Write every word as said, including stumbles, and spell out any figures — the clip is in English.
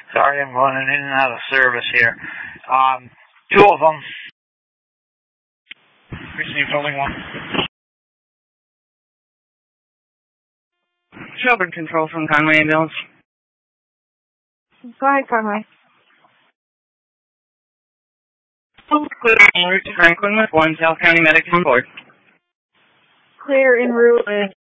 Sorry, I'm going in and out of service here. Um, two of them. Recently filming one. Shelburne Control from Conway Ambulance. Go ahead, Conway. Clear en route to Franklin with one South County Medic on board. Clear en route with